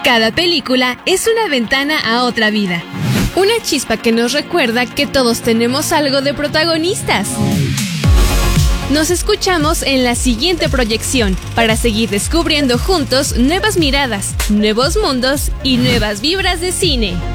Cada película es una ventana a otra vida. Una chispa que nos recuerda que todos tenemos algo de protagonistas. Nos escuchamos en la siguiente proyección para seguir descubriendo juntos nuevas miradas, nuevos mundos y nuevas vibras de cine.